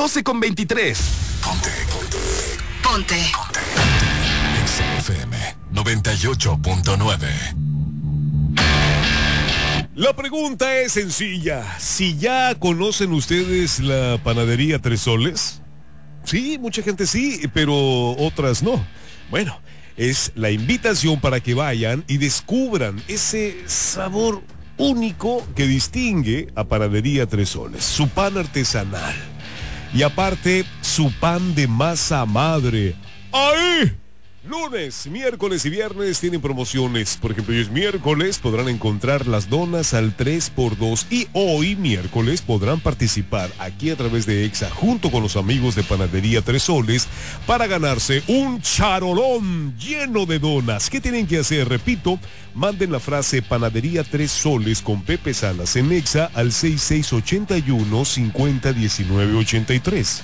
12:23. Ponte. XFM 98.9. La pregunta es sencilla. Si ya conocen ustedes la panadería Tres Soles. Sí, mucha gente sí, pero otras no. Bueno, es la invitación para que vayan y descubran ese sabor único que distingue a Panadería Tres Soles. Su pan artesanal. Y aparte, su pan de masa madre. ¡Ahí! Lunes, miércoles y viernes tienen promociones. Por ejemplo, hoy es miércoles, podrán encontrar las donas al 3x2. Y hoy, miércoles, podrán participar aquí a través de EXA junto con los amigos de Panadería Tres Soles para ganarse un charolón lleno de donas. ¿Qué tienen que hacer? Repito, manden la frase Panadería Tres Soles con Pepe Salas en EXA al 6681-501983.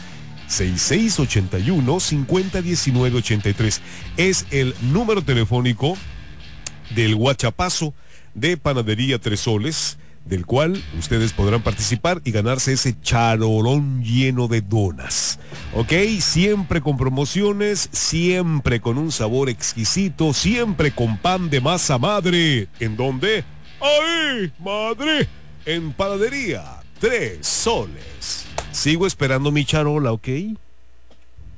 6681-501983 es el número telefónico del guachapazo de Panadería Tres Soles, del cual ustedes podrán participar y ganarse ese charolón lleno de donas. Ok, siempre con promociones, siempre con un sabor exquisito, siempre con pan de masa madre. ¿En dónde? ¡Ahí, madre! En Panadería Tres Soles. Sigo esperando mi charola, ¿ok?